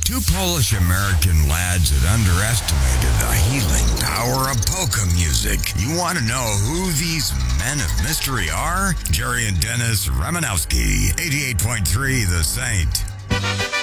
Two Polish-American lads that underestimated the healing power of polka music. You want to know who these men of mystery are? Jerry and Dennis Romanowski, 88.3 The Saint.